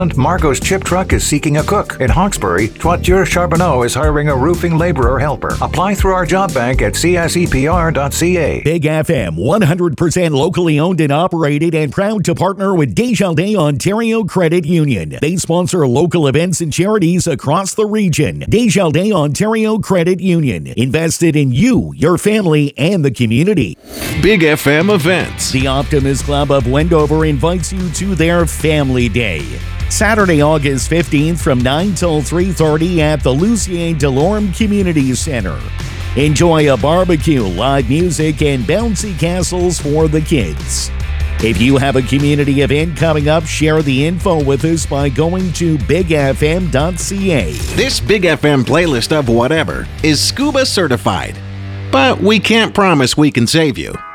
Margot's Chip Truck is seeking a cook. In Hawkesbury, Toiture Charbonneau is hiring a roofing laborer helper. Apply through our job bank at csepr.ca. Big FM, 100% locally owned and operated, and proud to partner with Desjardins Ontario Credit Union. They sponsor local events and charities across the region. Desjardins Ontario Credit Union. Invested in you, your family, and the community. Big FM events. The Optimist Club of Wendover invites you to their Family Day. Saturday, August 15th from 9 till 3:30 at the Lucien Delorme Community Center. Enjoy a barbecue, live music, and bouncy castles for the kids. If you have a community event coming up, share the info with us by going to bigfm.ca. This Big FM playlist of whatever is scuba certified, but we can't promise we can save you.